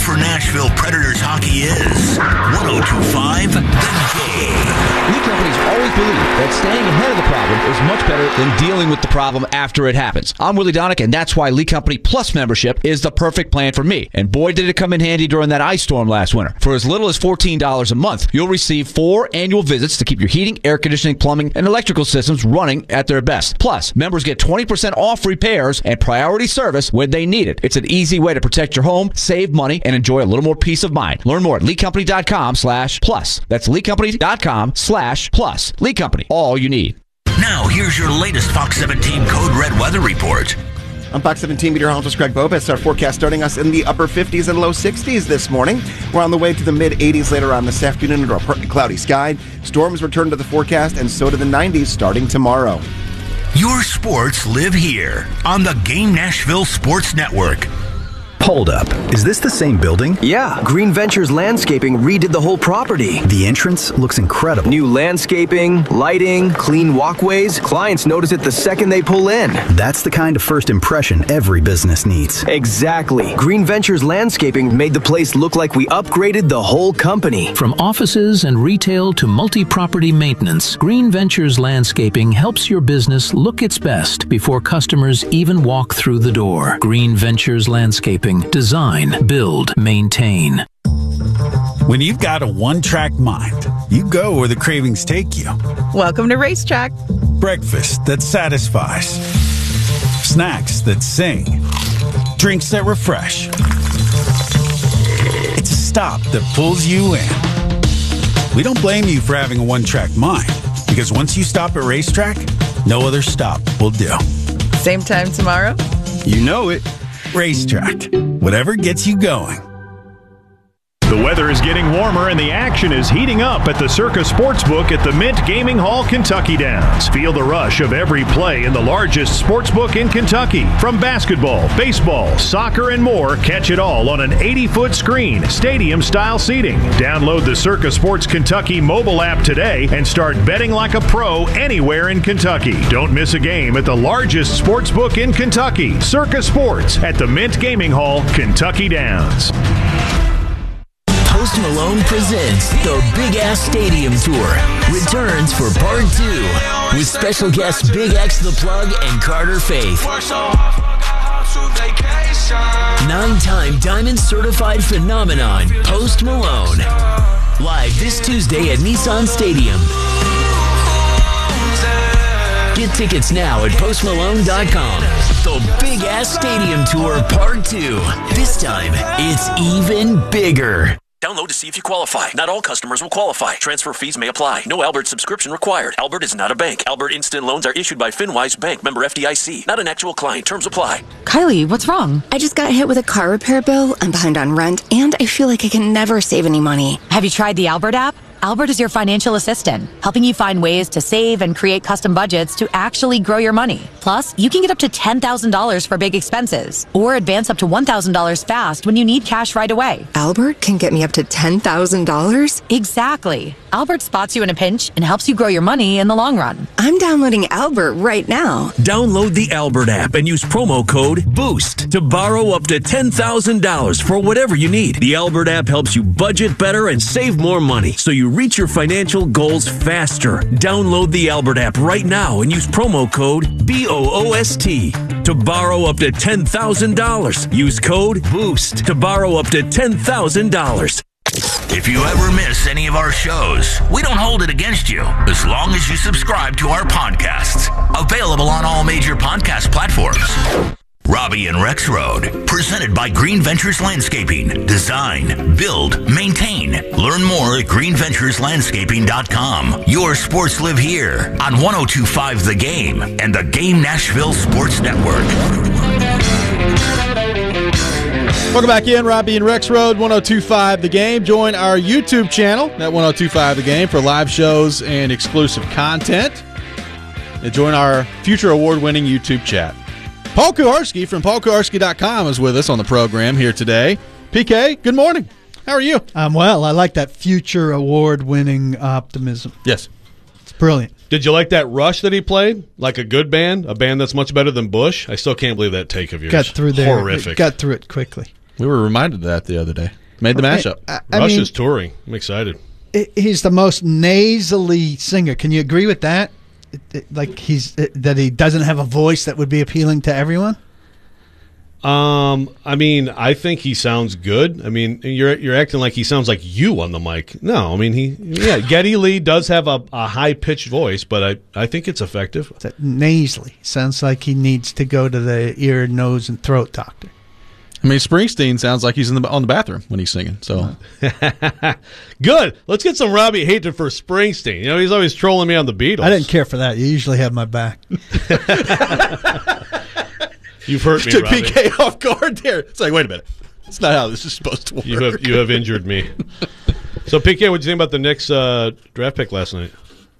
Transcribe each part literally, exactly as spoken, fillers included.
for Nashville Predators hockey is one oh two point five The Game. Lee Company's always believed that staying ahead of the problem is much better than dealing with the problem after it happens. I'm Willie Donick, and that's why Lee Company Plus membership is the perfect plan for me. And boy, did it come in handy during that ice storm last winter. For as little as fourteen dollars a month, you'll receive four annual visits to keep your heating, air conditioning, plumbing, and electrical systems running at their best. Plus, members get twenty percent off repairs and priority service when they need it. It's an easy way to protect your home, save money, and enjoy a little more peace of mind. Learn more at leecompany.com slash plus. That's leecompany.com slash plus. Lee Company, all you need. Now, here's your latest Fox seventeen Code Red weather report. I'm Fox seventeen meteorologist Greg Bobus. Our forecast starting us in the upper fifties and low sixties this morning. We're on the way to the mid-eighties later on this afternoon under a partly cloudy sky. Storms return to the forecast, and so to the nineties starting tomorrow. Your sports live here on the Game Nashville Sports Network. Hold up. Is this the same building? Yeah. Green Ventures Landscaping redid the whole property. The entrance looks incredible. New landscaping, lighting, clean walkways. Clients notice it the second they pull in. That's the kind of first impression every business needs. Exactly. Green Ventures Landscaping made the place look like we upgraded the whole company. From offices and retail to multi-property maintenance, Green Ventures Landscaping helps your business look its best before customers even walk through the door. Green Ventures Landscaping. Design, build, maintain. When you've got a one-track mind, you go where the cravings take you. Welcome to Racetrack. Breakfast that satisfies. Snacks that sing. Drinks that refresh. It's a stop that pulls you in. We don't blame you for having a one-track mind, because once you stop at Racetrack, no other stop will do. Same time tomorrow? You know it. Racetrack. Whatever gets you going. The weather is getting warmer and the action is heating up at the Circa Sportsbook at the Mint Gaming Hall, Kentucky Downs. Feel the rush of every play in the largest sportsbook in Kentucky. From basketball, baseball, soccer, and more, catch it all on an eighty-foot screen, stadium-style seating. Download the Circa Sports Kentucky mobile app today and start betting like a pro anywhere in Kentucky. Don't miss a game at the largest sportsbook in Kentucky, Circa Sports at the Mint Gaming Hall, Kentucky Downs. Post Malone presents the Big Ass Stadium Tour. Returns for part two with special guests Big X the Plug and Carter Faith. Nine-time Diamond Certified Phenomenon, Post Malone. Live this Tuesday at Nissan Stadium. Get tickets now at post malone dot com. The Big Ass Stadium Tour Part two. This time, it's even bigger. Download to see if you qualify. Not all customers will qualify. Transfer fees may apply. No Albert subscription required. Albert is not a bank. Albert Instant Loans are issued by FinWise Bank, member F D I C. Not an actual client. Terms apply. Kylie, what's wrong? I just got hit with a car repair bill. I'm behind on rent, and I feel like I can never save any money. Have you tried the Albert app? Albert is your financial assistant, helping you find ways to save and create custom budgets to actually grow your money. Plus, you can get up to ten thousand dollars for big expenses, or advance up to one thousand dollars fast when you need cash right away. Albert can get me up to ten thousand dollars? Exactly. Albert spots you in a pinch and helps you grow your money in the long run. I'm downloading Albert right now. Download the Albert app and use promo code BOOST to borrow up to ten thousand dollars for whatever you need. The Albert app helps you budget better and save more money, so you reach your financial goals faster. Download the Albert app right now and use promo code B O O S T to borrow up to ten thousand dollars. Use code BOOST to borrow up to ten thousand dollars. If you ever miss any of our shows, we don't hold it against you as long as you subscribe to our podcasts. Available on all major podcast platforms. Robbie and Rex Road, presented by Green Ventures Landscaping. Design, build, maintain. Learn more at green ventures landscaping dot com. Your sports live here on one oh two point five The Game and the Game Nashville Sports Network. Welcome back in, Robbie and Rex Road, one oh two point five The Game. Join our YouTube channel at one oh two point five The Game for live shows and exclusive content. And join our future award-winning YouTube chat. Paul Kuharski from paul kuharski dot com is with us on the program here today. P K, good morning. How are you? I'm well. I like that future award-winning optimism. Yes. It's brilliant. Did you like that Rush that he played? Like a good band? A band that's much better than Bush? I still can't believe that take of yours. Got through there. Horrific. Got through it quickly. We were reminded of that the other day. Made the Okay, mashup. I- I Rush mean- is touring. I'm excited. I- He's the most nasally singer. Can you agree with that? It- it- Like he's that he doesn't have a voice that would be appealing to everyone. Um, I mean, I think he sounds good. I mean, you're you're acting like he sounds like you on the mic. No, I mean he yeah, Geddy Lee does have a, a high pitched voice, but I, I think it's effective. It's nasally. Sounds like he needs to go to the ear, nose, and throat doctor. I mean, Springsteen sounds like he's in the on the bathroom when he's singing. So Good. Let's get some Robbie hatred for Springsteen. You know, he's always trolling me on the Beatles. I didn't care for that. You usually have my back. You've hurt me, took Robbie. P K off guard there. It's like, wait a minute. That's not how this is supposed to work. You have you have injured me. So, P K, what did you think about the Knicks uh, draft pick last night?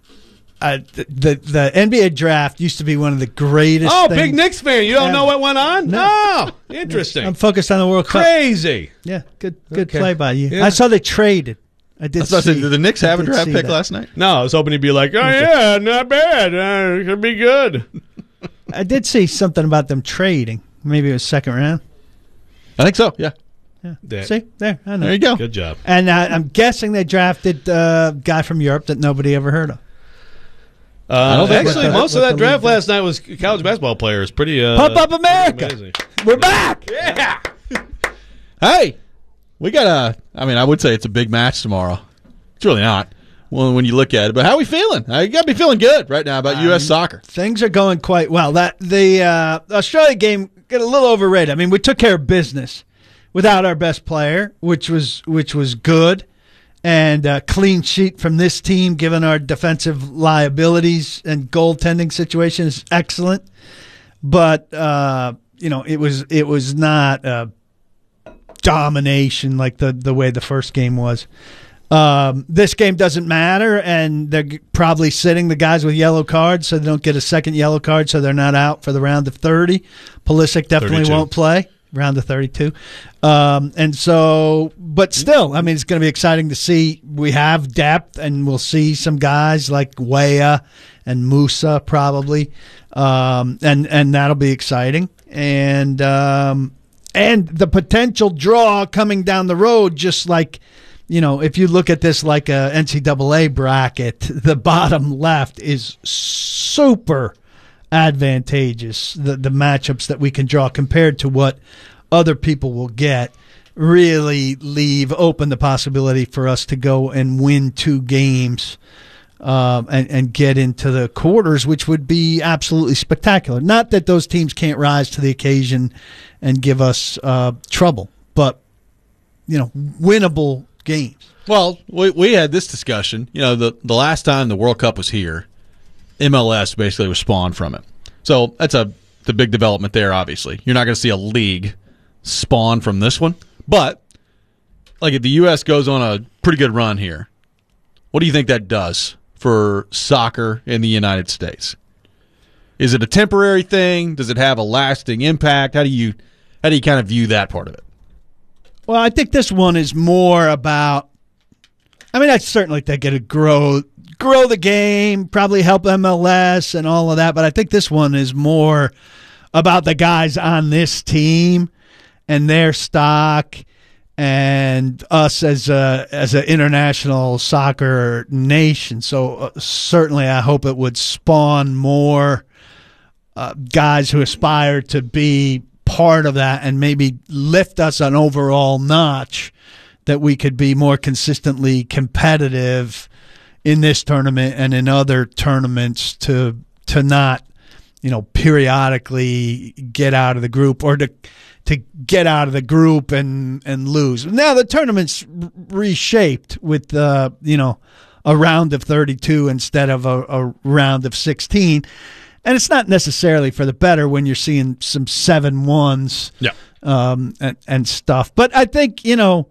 Uh, the, the the N B A draft used to be one of the greatest. Oh, things big Knicks fan. You don't ever. know what went on? No. Oh, interesting. I'm focused on the World Cup. Crazy. Yeah, good good Okay. play by you. Yeah. I saw they traded. I did. That's what I said. see- Did the Knicks I have a did draft see pick that. last night? No, I was hoping he'd be like, oh, yeah, not bad. Uh, it could be good. I did see something about them trading. Maybe it was second round. I think so. Yeah. Yeah. That- See there. I know. There you go. Good job. And uh, I'm guessing they drafted uh, a guy from Europe that nobody ever heard of. Uh, don't think actually, with the- most of with that the draft league- last night was college basketball players. Pretty uh, Pump up America. amazing. We're back. Yeah. Hey, we got a. I mean, I would say it's a big match tomorrow. It's really not. Well, when you look at it, but how are we feeling? Uh, You got to be feeling good right now about U S soccer. Things are going quite well. That the uh, Australia game got a little overrated. I mean, we took care of business without our best player, which was which was good, and a clean sheet from this team, given our defensive liabilities and goaltending situation, is excellent. But uh, you know, it was it was not a domination like the the way the first game was. Um, this game doesn't matter, and they're g- probably sitting the guys with yellow cards so they don't get a second yellow card, so they're not out for the round of thirty. Pulisic definitely thirty-two. won't play round of thirty-two. Um, and so, but still, I mean, it's going to be exciting to see. We have depth, and we'll see some guys like Weah and Musa probably, um, and and that'll be exciting. And um, and the potential draw coming down the road, just like. You know, if you look at this like a N C double A bracket, the bottom left is super advantageous. The the matchups that we can draw compared to what other people will get really leave open the possibility for us to go and win two games um, and, and get into the quarters, which would be absolutely spectacular. Not that those teams can't rise to the occasion and give us uh, trouble, but, you know, winnable games. Well, we we had this discussion. You know, the the last time the World Cup was here, M L S basically was spawned from it. So that's a the big development there. Obviously, you're not going to see a league spawn from this one. But like, if the U S goes on a pretty good run here, what do you think that does for soccer in the United States? Is it a temporary thing? Does it have a lasting impact? How do you how do you kind of view that part of it? Well, I think this one is more about. I mean, I certainly think it'd grow grow the game, probably help M L S and all of that. But I think this one is more about the guys on this team and their stock, and us as a as an international soccer nation. So uh, certainly, I hope it would spawn more uh, guys who aspire to be part of that and maybe lift us an overall notch that we could be more consistently competitive in this tournament and in other tournaments to to not, you know, periodically get out of the group or to to get out of the group and and lose. Now the tournament's reshaped with uh, you know, a round of thirty-two instead of a, a round of sixteen. And it's not necessarily for the better when you're seeing some seven ones yeah. um, and, and stuff. But I think, you know,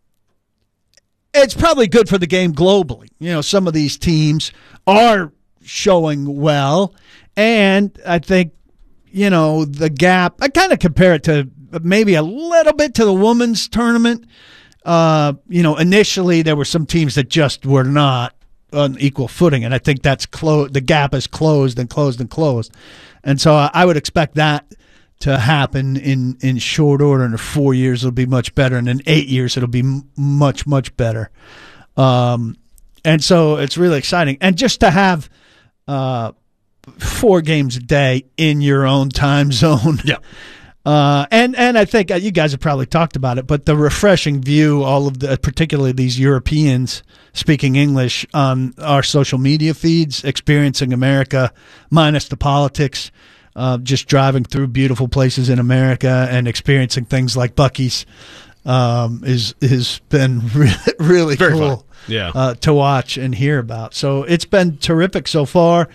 it's probably good for the game globally. You know, some of these teams are showing well. And I think, you know, the gap, I kind of compare it to maybe a little bit to the women's tournament. Uh, you know, initially there were some teams that just were not on equal footing, and I think that's closed. The gap is closed and closed and closed, and so I would expect that to happen in, in short order. In four years, it'll be much better. And in eight years, it'll be m- much, much better. Um, and so it's really exciting. And just to have uh, four games a day in your own time zone. Yeah. Uh, and, and I think uh, you guys have probably talked about it, but the refreshing view, all of the, particularly these Europeans speaking English on our social media feeds, experiencing America minus the politics, uh, just driving through beautiful places in America and experiencing things like Buc-ee's, um, is has been really, really Very cool fun. Yeah. uh, to watch and hear about. So it's been terrific so far,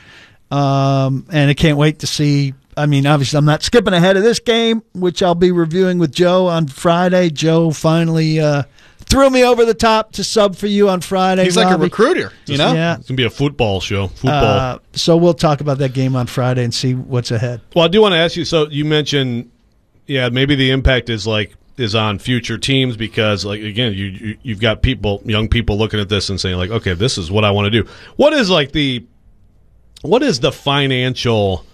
um, and I can't wait to see. I mean, obviously, I'm not skipping ahead of this game, which I'll be reviewing with Joe on Friday. Joe finally uh, threw me over the top to sub for you on Friday. He's like Robbie. a recruiter, you know? Yeah. It's going to be a football show. Football. Uh, so we'll talk about that game on Friday and see what's ahead. Well, I do want to ask you, so you mentioned, yeah, maybe the impact is like is on future teams because, like, again, you, you, you've got people, young people looking at this and saying, like, okay, this is what I want to do. What is, like, the, what is the financial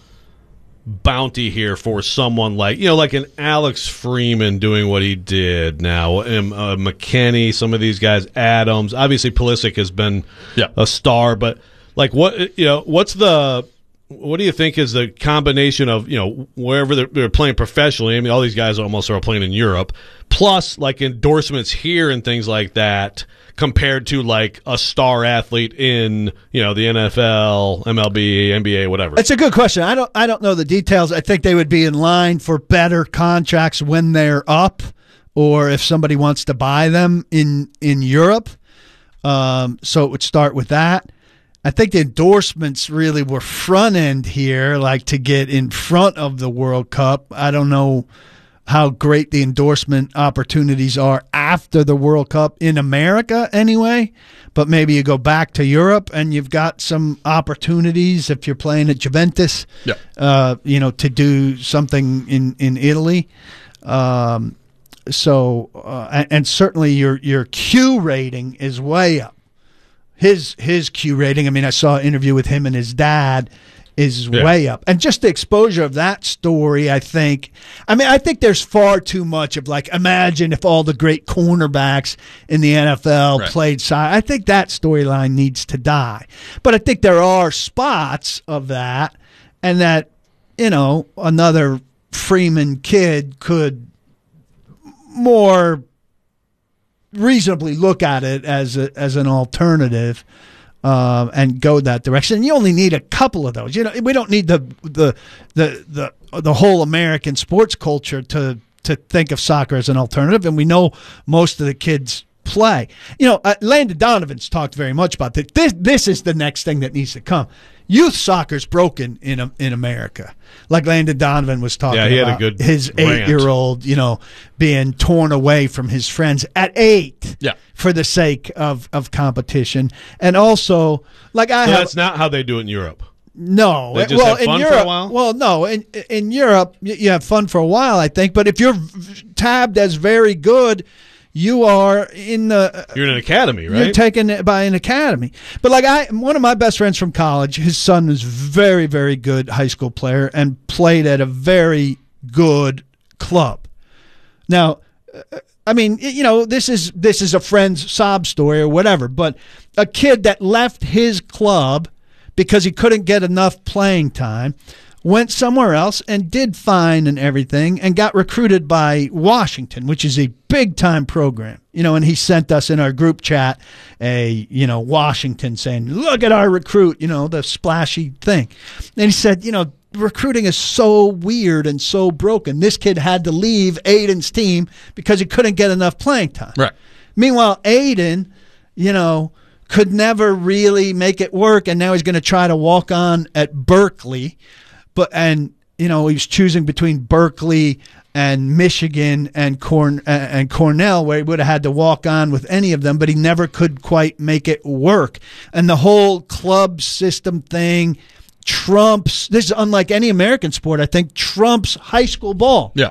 bounty here for someone like, you know, like an Alex Freeman doing what he did now, um, uh, McKinney, some of these guys, Adams, obviously Pulisic has been yeah. a star, but like what, you know, what's the, what do you think is the combination of, you know, wherever they're, they're playing professionally? I mean, all these guys almost are playing in Europe, plus like endorsements here and things like that, compared to like a star athlete in, you know, the N F L, M L B, N B A, whatever. It's a good question. I don't I don't know the details. I think they would be in line for better contracts when they're up, or if somebody wants to buy them in in Europe. Um, so it would start with that. I think the endorsements really were front end here, like to get in front of the World Cup. I don't know how great the endorsement opportunities are after the World Cup in America anyway, but maybe you go back to Europe and you've got some opportunities if you're playing at Juventus, yeah. uh, you know, to do something in, in Italy. Um, so, uh, and, and certainly your, your Q rating is way up. His, his Q rating, I mean, I saw an interview with him and his dad, is yeah. way up. And just the exposure of that story, I think, I mean, I think there's far too much of like, imagine if all the great cornerbacks in the N F L right. played soccer. I think that storyline needs to die. But I think there are spots of that, and that, you know, another Freeman kid could more reasonably look at it as a, as an alternative. Uh, and go that direction. You only need a couple of those. You know, we don't need the the the the, the whole American sports culture to to think of soccer as an alternative. And we know most of the kids play. You know, uh, Landon Donovan's talked very much about this. This this is the next thing that needs to come. Youth soccer's broken in in America. Like Landon Donovan was talking yeah, he about had a good his eight-year-old, you know, being torn away from his friends at eight yeah. for the sake of, of competition. And also, like I so have, that's not how they do it in Europe. No. They just well, have fun in Europe, for a while? Well, no. In, in Europe, you you have fun for a while, I think. But if you're tabbed as very good, you are in the. You're in an academy, right? You're taken by an academy. But like I, one of my best friends from college, his son is very, very good high school player and played at a very good club. Now, I mean, you know, this is this is a friend's sob story or whatever. But a kid that left his club because he couldn't get enough playing time, went somewhere else and did fine and everything, and got recruited by Washington, which is a big-time program. You know, and he sent us in our group chat a, you know, Washington saying, look at our recruit, you know, the splashy thing. And he said, you know, recruiting is so weird and so broken. This kid had to leave Aiden's team because he couldn't get enough playing time. Right. Meanwhile, Aiden, you know, could never really make it work, and now he's going to try to walk on at Berkeley. But and you know he was choosing between Berkeley and Michigan and Corn and Cornell, where he would have had to walk on with any of them, but he never could quite make it work. And the whole club system thing trumps. This is unlike any American sport. I think trumps high school ball. Yeah,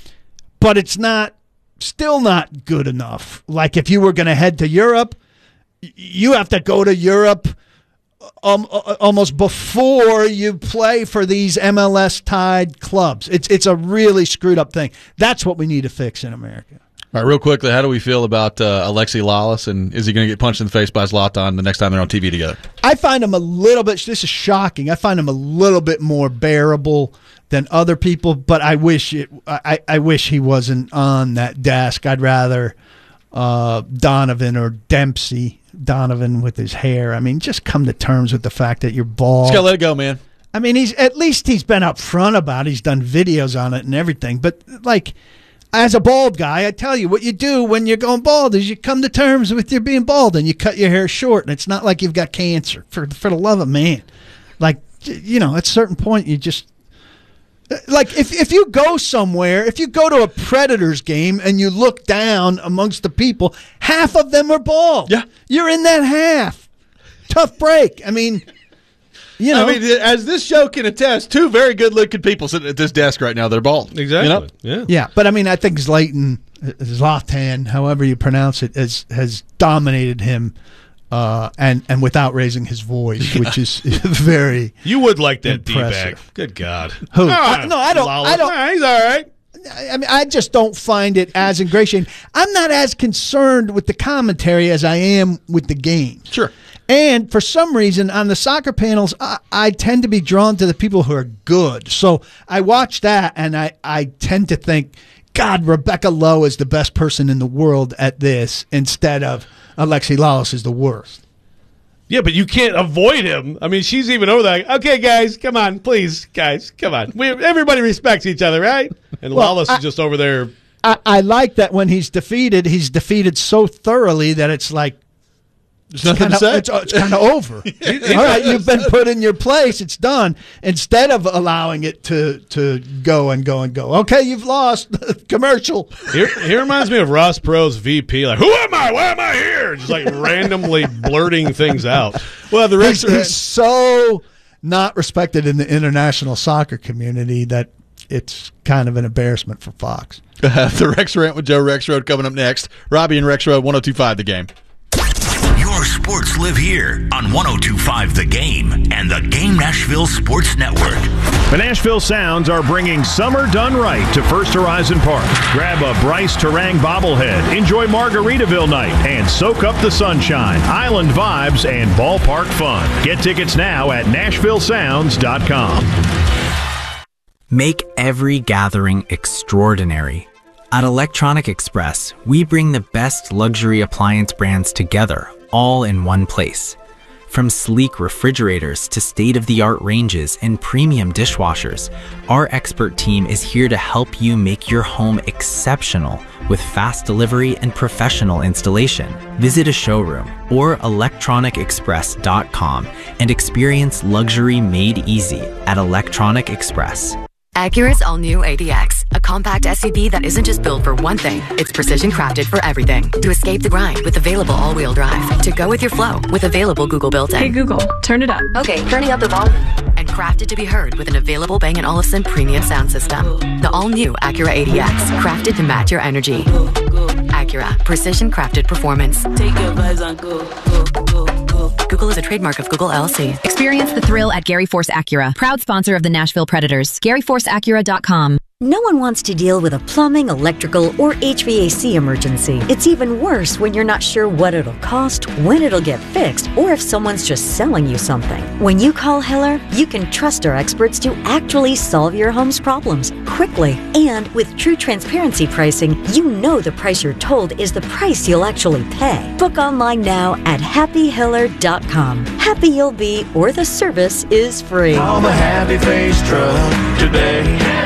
but it's not still not good enough. Like if you were going to head to Europe, you have to go to Europe um, almost before you play for these M L S-tied clubs. It's it's a really screwed up thing. That's what we need to fix in America. All right, real quickly, how do we feel about uh, Alexi Lalas, and is he going to get punched in the face by Zlatan the next time they're on T V together? I find him a little bit, this is shocking, I find him a little bit more bearable than other people, but I wish it. I, I wish he wasn't on that desk. I'd rather uh, Donovan or Dempsey. Donovan with his hair. I mean, just come to terms with the fact that you're bald. Just got to let it go, man. I mean, he's at least he's been up front about it. He's done videos on it and everything. But, like, as a bald guy, I tell you, what you do when you're going bald is you come to terms with your being bald and you cut your hair short. And it's not like you've got cancer, for, for the love of man. Like, you know, at a certain point, you just... Like, if if you go somewhere, if you go to a Predators game and you look down amongst the people, half of them are bald. Yeah. You're in that half. Tough break. I mean, you know. I mean, as this show can attest, two very good-looking people sitting at this desk right now, they're bald. Exactly. You know? Yeah. Yeah, but I mean, I think Zlatan, Zlatan, however you pronounce it, has, has dominated him. Uh, and, and without raising his voice, which is very You would like that impressive. D-bag. Good God. Who? Ah, I, no, I don't. Lala. I don't. Ah, he's all right. I mean, I just don't find it as ingratiating. I'm not as concerned with the commentary as I am with the game. Sure. And for some reason, on the soccer panels, I, I tend to be drawn to the people who are good. So I watch that, and I, I tend to think, God, Rebecca Lowe is the best person in the world at this, instead of Alexi Lalas is the worst. Yeah, but you can't avoid him. I mean, she's even over there. Like, okay, guys, come on, please, guys, come on. We, everybody respects each other, right? And Well, Lalas I- is just over there. I, I like that when he's defeated, he's defeated so thoroughly that it's like, There's nothing to kinda, say. It's, it's kind of over. All right, you've been put in your place. It's done. Instead of allowing it to to go and go and go. Okay, you've lost. Commercial. Here, he reminds me of Ross Perot's V P. Like, who am I? Why am I here? Just like randomly blurting things out. Well, the Rex is so not respected in the international soccer community that it's kind of an embarrassment for Fox. The Rex Rant with Joe Rexrode coming up next. Robbie and Rexrode, one oh two point five The Game. Your sports live here on one oh two point five The Game and the Game Nashville Sports Network. The Nashville Sounds are bringing summer done right to First Horizon Park. Grab a Bryce Terang bobblehead, enjoy Margaritaville night, and soak up the sunshine, island vibes, and ballpark fun. Get tickets now at nashville sounds dot com. Make every gathering extraordinary. At Electronic Express, we bring the best luxury appliance brands together, all in one place. From sleek refrigerators to state-of-the-art ranges and premium dishwashers, our expert team is here to help you make your home exceptional with fast delivery and professional installation. Visit a showroom or electronic express dot com and experience luxury made easy at Electronic Express. Acura's all-new A D X, a compact S U V that isn't just built for one thing, it's precision crafted for everything. To escape the grind with available all-wheel drive. To go with your flow with available Google built-in. Hey Google, turn it up. Okay, turning up the volume. And crafted to be heard with an available Bang and Olufsen premium sound system. The all-new Acura A D X, crafted to match your energy. Acura, precision crafted performance. Take your vibes on go, go, go, go. Google is a trademark of Google L L C. Experience the thrill at Gary Force Acura, proud sponsor of the Nashville Predators. Gary Force Acura dot com. No one wants to deal with a plumbing, electrical, or H V A C emergency. It's even worse when you're not sure what it'll cost, when it'll get fixed, or if someone's just selling you something. When you call Hiller, you can trust our experts to actually solve your home's problems quickly. And with true transparency pricing, you know the price you're told is the price you'll actually pay. Book online now at happy hiller dot com. Happy you'll be, or the service is free. Call the Happy Face Truck today.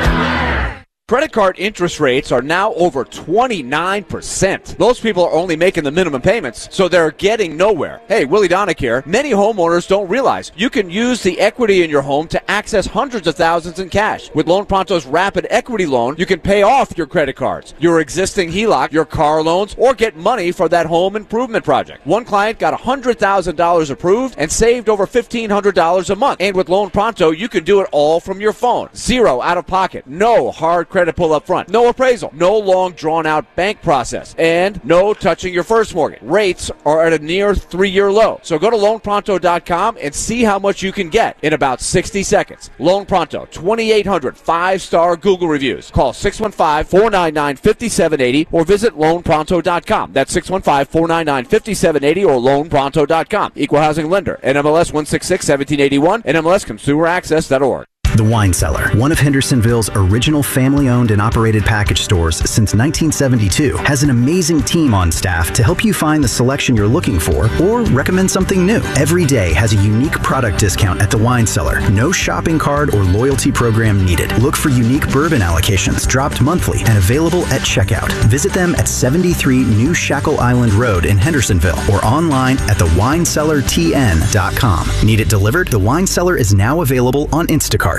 Credit card interest rates are now over twenty-nine percent. Those people are only making the minimum payments, so they're getting nowhere. Hey, Willie Donick here. Many homeowners don't realize you can use the equity in your home to access hundreds of thousands in cash. With Loan Pronto's Rapid Equity Loan, you can pay off your credit cards, your existing H E L O C, your car loans, or get money for that home improvement project. One client got one hundred thousand dollars approved and saved over fifteen hundred dollars a month. And with Loan Pronto, you can do it all from your phone. Zero out of pocket. No hard credit pull up front. No appraisal. No long, drawn-out bank process. And no touching your first mortgage. Rates are at a near three-year low. So go to loan pronto dot com and see how much you can get in about sixty seconds. Loan Pronto, twenty-eight hundred five-star Google reviews. Call six one five, four nine nine, five seven eight zero or visit loan pronto dot com. That's six one five, four nine nine, five seven eight zero or loan pronto dot com. Equal housing lender. N M L S one six six, one seven eight one. N M L S consumer access dot org. The Wine Cellar, one of Hendersonville's original family-owned and operated package stores since nineteen seventy-two, has an amazing team on staff to help you find the selection you're looking for or recommend something new. Every day has a unique product discount at the Wine Cellar. No shopping card or loyalty program needed. Look for unique bourbon allocations dropped monthly and available at checkout. Visit them at seventy-three New Shackle Island Road in Hendersonville or online at the wine cellar t n dot com. Need it delivered? The Wine Cellar is now available on Instacart.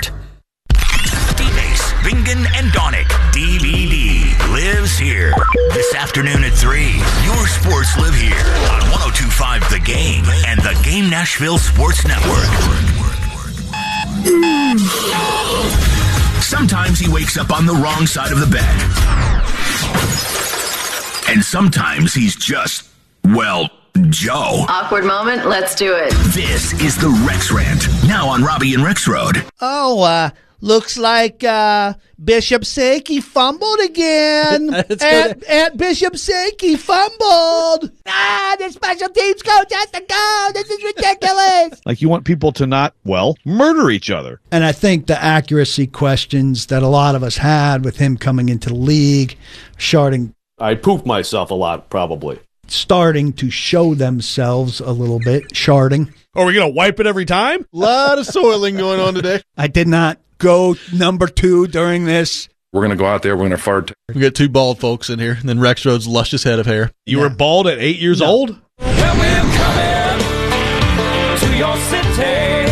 Bingen and Donick, D V D, lives here. This afternoon at three, your sports live here on one oh two point five The Game and the Game Nashville Sports Network. Sometimes he wakes up on the wrong side of the bed. And sometimes he's just, well, Joe. Awkward moment, let's do it. This is the Rex Rant, now on Robbie and Rex Road. Oh, uh... looks like uh, Bishop Sankey fumbled again. Aunt, Aunt Bishop Sankey fumbled. Ah, the special teams coach has to go. This is ridiculous. Like you want people to not, well, murder each other. And I think the accuracy questions that a lot of us had with him coming into the league, starting, I pooped myself a lot, probably. starting to show themselves a little bit, sharding. Are we going to wipe it every time? A lot of soiling going on today. I did not go number two during this. We're going to go out there. We're going to fart. We got two bald folks in here, and then Rex Road's luscious head of hair. You yeah. were bald at eight years no. old? Well, we're coming to your city.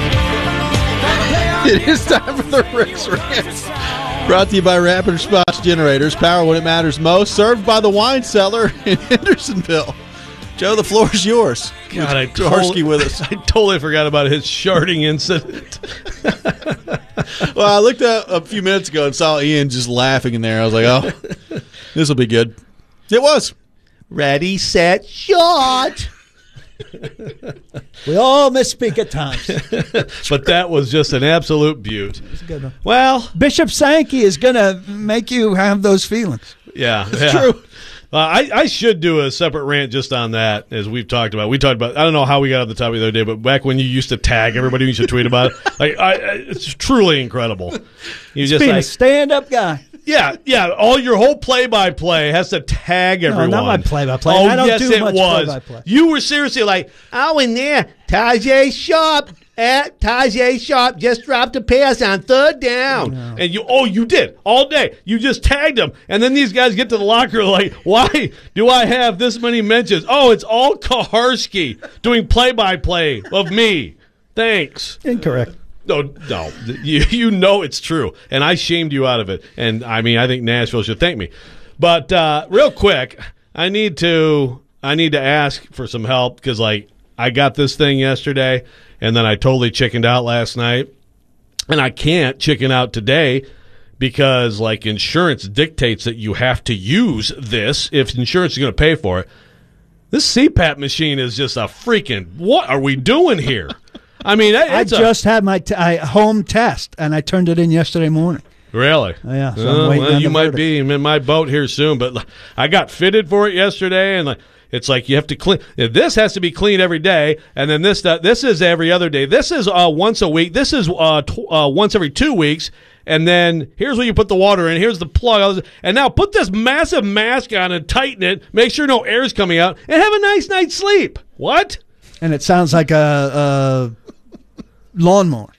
It is time for the Rex Rant. Brought to you by Rapid Response Generators. Power when it matters most. Served by the Wine Cellar in Hendersonville. Joe, the floor is yours. God, I totally, with us. I totally forgot about his sharding incident. Well, I looked up a few minutes ago and saw Ian just laughing in there. I was like, oh, this will be good. It was. Ready, set, shot. We all misspeak at times. But that was just an absolute beaut. Good one. Well, Bishop Sankey is going to make you have those feelings. Yeah. It's yeah. true. Uh, I, I should do a separate rant just on that, as we've talked about. We talked about, I don't know how we got on the topic the other day, but back when you used to tag everybody, you used to tweet about it. Like, I, it's truly incredible. You just being like, a stand-up guy. Yeah, yeah. All your whole play-by-play has to tag everyone. No, not my play-by-play. Oh, I don't yes, do it much was. play-by-play. You were seriously like, Oh, in there, Tajay Sharp. At Tajay Sharp just dropped a pass on third down. No. And you, oh, you did all day. You just tagged them, and then these guys get to the locker like, why do I have this many mentions? Oh, it's all Kaharski doing play-by-play of me. Thanks. Incorrect. No, no, you you know it's true, and I shamed you out of it. And I mean, I think Nashville should thank me. But uh, real quick, I need to I need to ask for some help because like I got this thing yesterday. And then I totally chickened out last night. And I can't chicken out today because, like, insurance dictates that you have to use this if insurance is going to pay for it. This C PAP machine is just a freaking, what are we doing here? I mean, it's I a, just had my t- I, home test, and I turned it in yesterday morning. Really? Oh, yeah. So well, I'm waiting well on you the might verdict. be in my boat here soon, but I got fitted for it yesterday, and like, it's like you have to clean. This has to be cleaned every day, and then this uh, this is every other day. This is uh, once a week. This is uh, tw- uh, once every two weeks. And then here's where you put the water in. Here's the plug. And now put this massive mask on and tighten it. Make sure no air is coming out, and have a nice night's sleep. What? And it sounds like a, a lawnmower.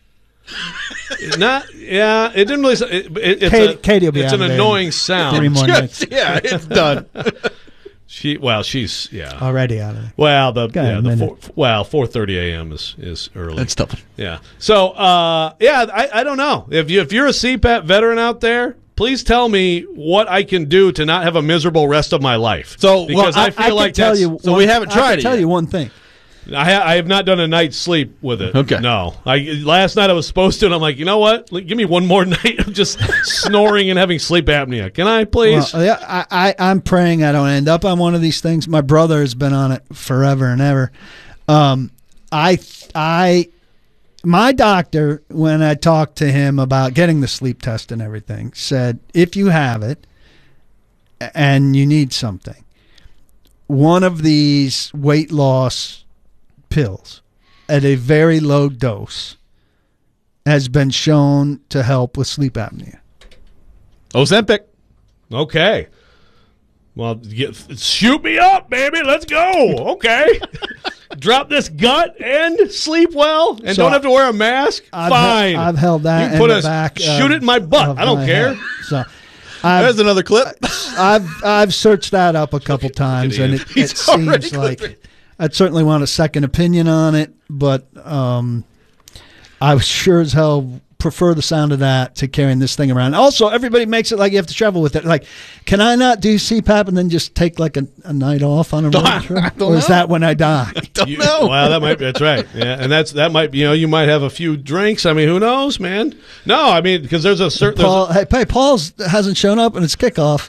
Not, yeah, it didn't really. It, it, it's Katie, a, Katie will be it's out an of there annoying in sound. Three more minutes. Yeah, it's done. She well, she's yeah already out of there. Well, the Got yeah a the minute. four, well four thirty a.m. is is early. That's tough. Yeah. So uh, yeah, I, I don't know if you if you're a C PAP veteran out there, please tell me what I can do to not have a miserable rest of my life. So because well, I, I feel I like can tell that's, you so one, we haven't tried I can it tell yet. you one thing. I, ha- I have not done a night's sleep with it. Okay. No. I last night I was supposed to, and I'm like, you know what? Like, give me one more night of just snoring and having sleep apnea. Can I, please? Well, yeah, I, I, I'm praying I don't end up on one of these things. My brother has been on it forever and ever. Um, I, I, my doctor, when I talked to him about getting the sleep test and everything, said if you have it and you need something, one of these weight loss pills at a very low dose has been shown to help with sleep apnea. Ozempic. Okay. Well, get, shoot me up, baby. Let's go. Okay. Drop this gut and sleep well and So don't have to wear a mask? I've Fine. He- I've held that You can in put the a, back. shoot of- it in my butt. of I don't my care. head. So I've, There's another clip. I've I've searched that up a couple times, and it, it He's already seems like I'd certainly want a second opinion on it, but um, I sure as hell prefer the sound of that to carrying this thing around. Also, everybody makes it like you have to travel with it. Like, can I not do C PAP and then just take like a, a night off on a road trip? Or is that when I die? Don't You- know. Well, that might be, that's right. Yeah, and that's that might be, you know, you might have a few drinks. I mean, who knows, man? No, I mean, because there's a certain. there's Paul, hey, hey, Paul's hasn't shown up, and it's kickoff.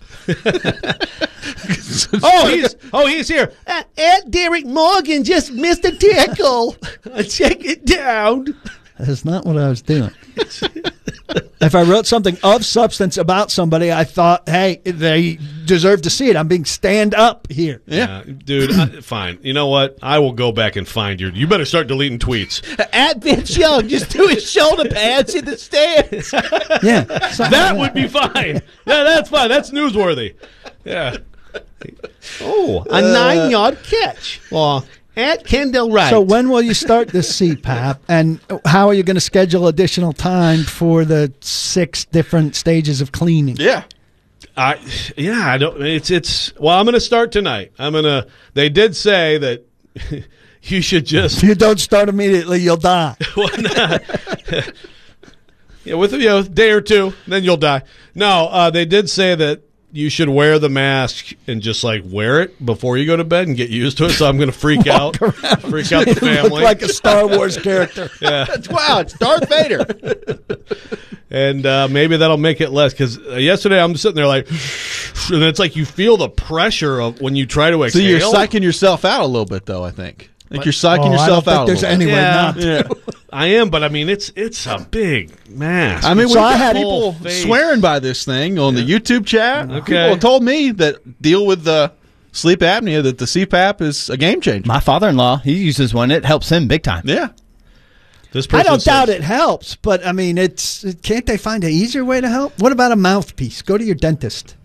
a- oh, he's oh he's here. Uh, Aunt Derek Morgan just missed a tickle. Check it down. That's not what I was doing. If I wrote something of substance about somebody, I thought, hey, they deserve to see it. I'm being stand up here. Yeah, dude. I, fine. You know what? I will go back and find your. You better start deleting tweets. At Vince Young just doing shoulder pads in the stands. Yeah, That would be fine. Yeah, that's fine. That's newsworthy. Yeah. Oh, a nine-yard catch. Well, at Kendall Wright. So when will you start this C PAP, and how are you going to schedule additional time for the six different stages of cleaning? Yeah. I yeah, I don't it's it's well, I'm going to start tonight. I'm going to They did say that you should just If you don't start immediately, you'll die. yeah, with you know, a day or two, then you'll die. No, uh, they did say that you should wear the mask and just like wear it before you go to bed and get used to it. So I'm going to freak out, freak out the You family. look like a Star Wars character. Yeah. wow, it's Darth Vader. And uh, maybe that'll make it less. Because uh, yesterday I'm sitting there like, and it's like you feel the pressure of when you try to So exhale. you're psyching yourself out a little bit, though, I think. I think you're psyching Oh, I yourself don't think out a there's little any bit. way Yeah. not to. Yeah. I am, but I mean, it's it's a big mask. I mean, So we I got had people full face. swearing by this thing on the YouTube chat. Okay. People have told me that deal with the sleep apnea that the C PAP is a game changer. My father-in-law, he uses one. It helps him big time. Yeah. This I person don't doubt says- it helps, but I mean, it's can't they find an easier way to help? What about a mouthpiece? Go to your dentist.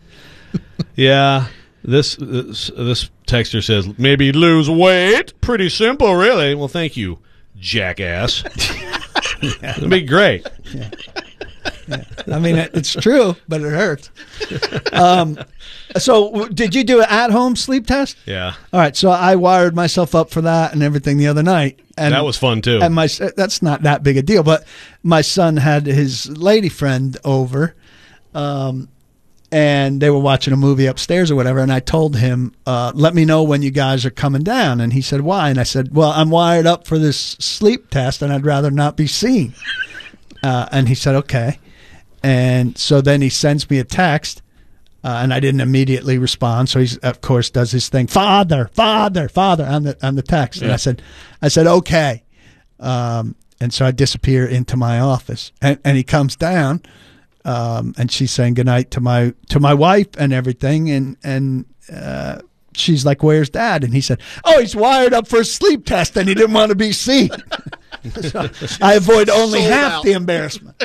Yeah, this, this this texter says maybe lose weight. Pretty simple, really. Well, thank you, jackass. It'd be great. Yeah. Yeah. I mean, it, it's true, but it hurts. Um, so, w- did you do an at-home sleep test? Yeah, All right, so I wired myself up for that and everything the other night, and that was fun too. And my that's not that big a deal, but my son had his lady friend over, um, and they were watching a movie upstairs or whatever. And I told him, uh, "Let me know when you guys are coming down." And he said, "Why?" And I said, "Well, I'm wired up for this sleep test, and I'd rather not be seen." Uh, and he said, "Okay." And so then he sends me a text, uh, and I didn't immediately respond. So he, of course, does his thing, "Father, father, father," on the on the text. And Yeah. I said, "I said okay." Um, and so I disappear into my office, and, and he comes down, um, and she's saying goodnight to my to my wife and everything, and and uh, she's like, "Where's Dad?" And he said, "Oh, he's wired up for a sleep test, and he didn't want to be seen." So I avoid only Sold half out. the embarrassment.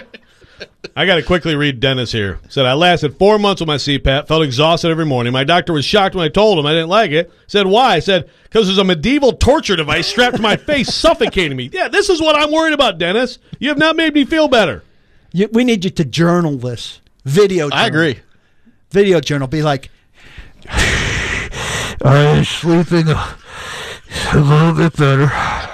I got to quickly read Dennis here. Said, I lasted four months with my C PAP, felt exhausted every morning. My doctor was shocked when I told him I didn't like it. Said, why? I said, because there's a medieval torture device strapped to my face suffocating me. Yeah, this is what I'm worried about, Dennis. You have not made me feel better. You, we need you to journal this. Video journal. I agree. Video journal. Be like, I am sleeping a, a little bit better,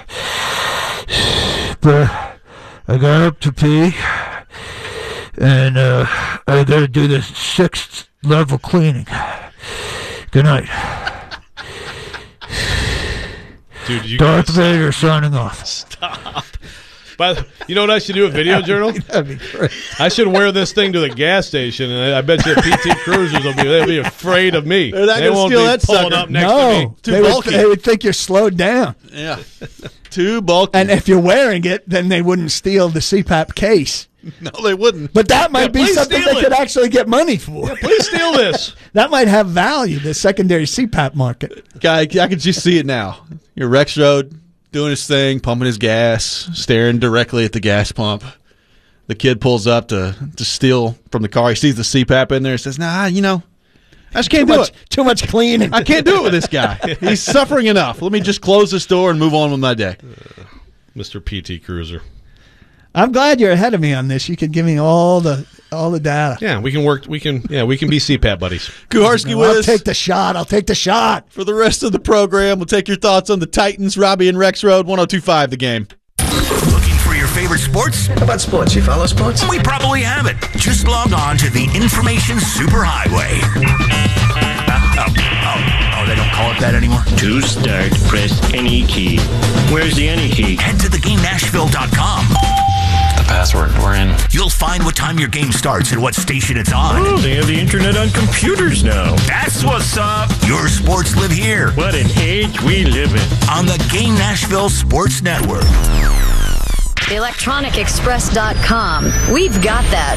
but I got up to pee, and uh, I got to do the sixth level cleaning. Good night. Dude, you Darth guys- Vader signing off. Stop. But you know what I should do? A video journal? That'd be great. I should wear this thing to the gas station, and I, I bet you the P T Cruisers will be they'll be afraid of me. They're not they gonna won't steal be that pulling sucker. up next No, to me. Too they would, bulky. they would think you're slowed down. Yeah. Too bulky. And if you're wearing it, then they wouldn't steal the C PAP case. No, they wouldn't. But that might Yeah, be please something steal they it. could actually get money for. Yeah, please steal this. That might have value, the secondary C PAP market. Guy, I can just see it now. You're Rex Road doing his thing, pumping his gas, staring directly at the gas pump. The kid pulls up to, to steal from the car. He sees the C PAP in there and says, nah, you know, I just can't Too do much, it. too much cleaning. I can't do it with this guy. He's suffering enough. Let me just close this door and move on with my day. Mister P T Cruiser. I'm glad you're ahead of me on this. You can give me all the all the data. Yeah, we can work. We can. Yeah, we can be C PAP buddies. Kuharski No, with I'll us take the shot. I'll take the shot. for the rest of the program. We'll take your thoughts on the Titans, Robbie and Rex Road, one oh two five The Game. Looking for your favorite sports? How about sports? You follow sports? We probably have it. Just log on to the Information Superhighway. Uh, oh, oh, oh, they don't call it that anymore? To start, press any key. Where's the any key? Head to the game nashville dot com. The password. We're in. You'll find what time your game starts and what station it's on. Oh, they have the internet on computers now. That's what's up. Your sports live here What an age we live in. on the Game Nashville Sports Network. electronic express dot com. We've got that.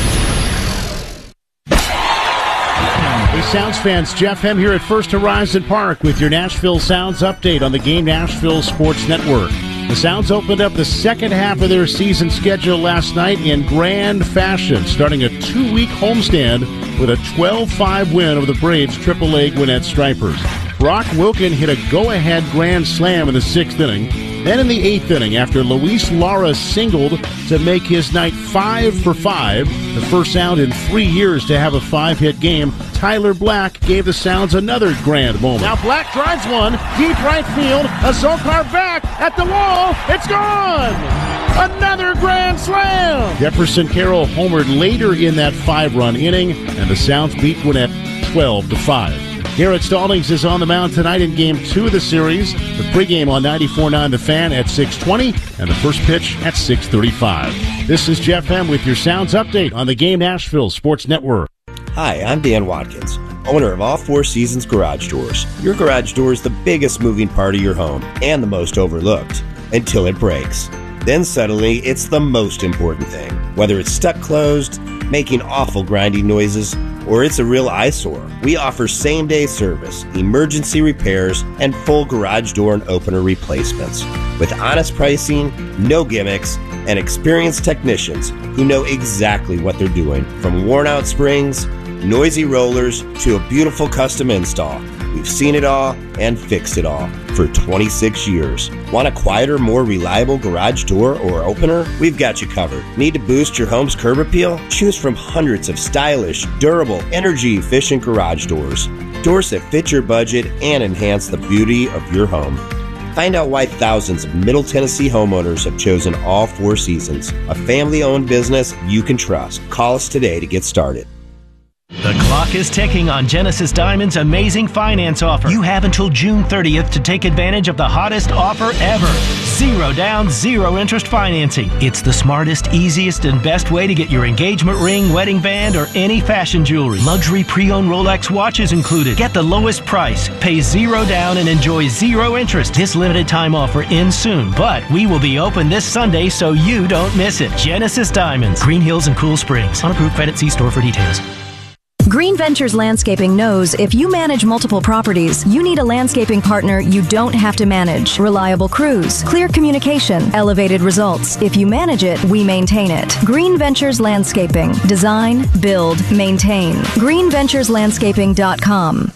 Hey, Sounds fans, Jeff Hem here at First Horizon Park with your Nashville Sounds update on the Game Nashville Sports Network. The Sounds opened up the second half of their season schedule last night in grand fashion, starting a two-week homestand with a twelve five win over the Braves triple A Gwinnett Stripers. Brock Wilken hit a go-ahead grand slam in the sixth inning. Then in the eighth inning, after Luis Lara singled to make his night five for five, the first out in three years to have a five-hit game, Tyler Black gave the Sounds another grand moment. Now Black drives one, deep right field, a Zolkar back at the wall, it's gone! Another grand slam! Jefferson Carroll homered later in that five-run inning, and the Sounds beat Gwinnett twelve to five. Garrett Stallings is on the mound tonight in Game two of the series. The pregame on ninety-four point nine The Fan at six twenty and the first pitch at six thirty-five. This is Jeff Hem with your Sounds update on the Game Nashville Sports Network. Hi, I'm Dan Watkins, owner of All Four Seasons Garage Doors. Your garage door is the biggest moving part of your home and the most overlooked until it breaks. Then suddenly, it's the most important thing. Whether it's stuck closed, making awful grinding noises, or it's a real eyesore, we offer same-day service, emergency repairs, and full garage door and opener replacements. With honest pricing, no gimmicks, and experienced technicians who know exactly what they're doing. From worn-out springs, noisy rollers, to a beautiful custom install. We've seen it all and fixed it all for twenty-six years. Want a quieter, more reliable garage door or opener? We've got you covered. Need to boost your home's curb appeal? Choose from hundreds of stylish, durable, energy-efficient garage doors. Doors that fit your budget and enhance the beauty of your home. Find out why thousands of Middle Tennessee homeowners have chosen All Four Seasons, a family-owned business you can trust. Call us today to get started. The clock is ticking on Genesis Diamond's amazing finance offer. You have until June thirtieth to take advantage of the hottest offer ever. Zero down, zero interest financing. It's the smartest, easiest, and best way to get your engagement ring, wedding band, or any fashion jewelry. Luxury pre-owned Rolex watches included. Get the lowest price, pay zero down, and enjoy zero interest. This limited time offer ends soon, but we will be open this Sunday so you don't miss it. Genesis Diamonds, Green Hills and Cool Springs. Unapproved credit, see store for details. Green Ventures Landscaping knows if you manage multiple properties, you need a landscaping partner you don't have to manage. Reliable crews, clear communication, elevated results. If you manage it, we maintain it. Green Ventures Landscaping. Design, build, maintain. green ventures landscaping dot com.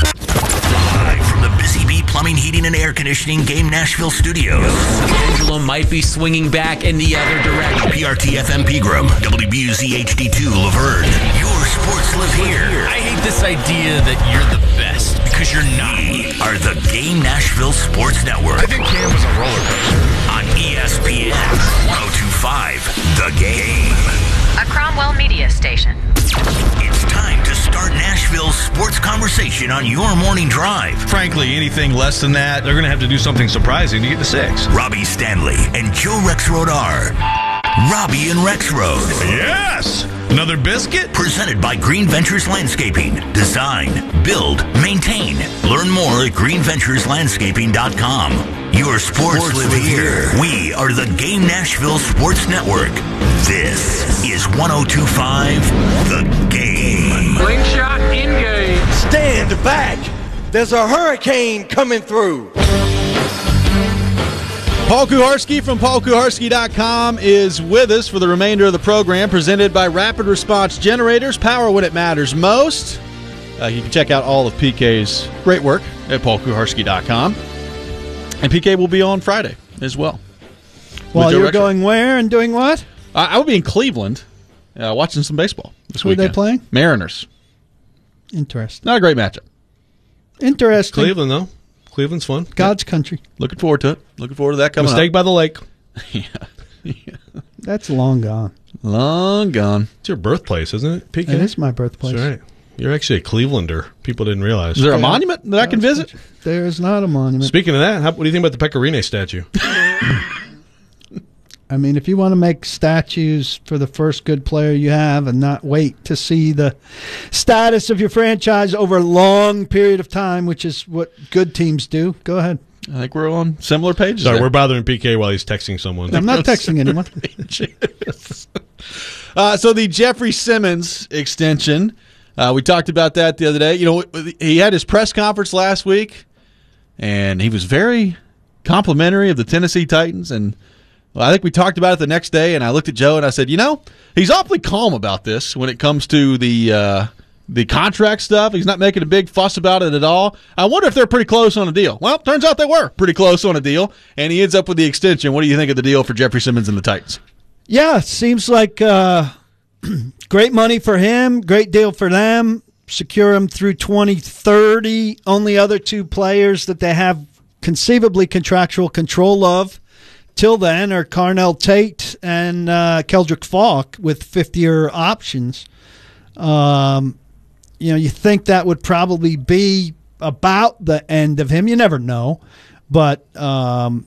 Live from the Busy Bee Plumbing, Heating, and Air Conditioning Game Nashville Studios. The pendulum might be swinging back in the other direction. P R T F M Pegram, W B U Z H D two Laverne. Your sports live here. I hate this idea that you're the best because you're not. We are the Game Nashville Sports Network. I think Cam was a roller coaster. On E S P N one oh two point five The Game. A Cromwell Media Station. It's time to start Start Nashville's sports conversation on your morning drive. Frankly, anything less than that, they're going to have to do something surprising to get to six. Robbie Stanley and Joe Rexrode are Robbie and Rexrode. Yes! Another biscuit? Presented by Green Ventures Landscaping. Design, build, maintain. Learn more at green ventures landscaping dot com. Your sports, sports live here. here. We are the Game Nashville Sports Network. This is one oh two point five The Game. Slingshot engage. Stand back. There's a hurricane coming through. Paul Kuharsky from paul kuharsky dot com is with us for the remainder of the program, presented by Rapid Response Generators. Power when it matters most. Uh, you can check out all of P K's great work at paul kuharsky dot com. And P K will be on Friday as well. While you're going where and doing what? I, I will be in Cleveland uh, watching some baseball this Who are weekend. they playing? Mariners. Interesting. Not a great matchup. Interesting. Cleveland, though. Cleveland's fun. God's country. Looking forward to it. Looking forward to that coming Mistake up. by the lake. yeah. yeah. That's long gone. Long gone. It's your birthplace, isn't it, P K? It is my birthplace. That's right. You're actually a Clevelander. People didn't realize. Is there a monument that I can visit? There is not a monument. Speaking of that, how, what do you think about the Pecorine statue? I mean, if you want to make statues for the first good player you have and not wait to see the status of your franchise over a long period of time, which is what good teams do, go ahead. I think we're on similar pages. Sorry, there. we're bothering P K while he's texting someone. I'm not texting anyone. uh, so the Jeffrey Simmons extension, uh, we talked about that the other day. You know, he had his press conference last week, and he was very complimentary of the Tennessee Titans. And well, I think we talked about it the next day, and I looked at Joe and I said, you know, he's awfully calm about this when it comes to the uh, the contract stuff. He's not making a big fuss about it at all. I wonder if they're pretty close on a deal. Well, turns out they were pretty close on a deal, and he ends up with the extension. What do you think of the deal for Jeffrey Simmons and the Titans? Yeah, seems like uh, great money for him, great deal for them. Secure him through twenty thirty. Only other two players that they have conceivably contractual control of till then are Carnell Tate and uh, Keldrick Falk with fifth-year options. Um, you know, you think that would probably be about the end of him. You never know. But um,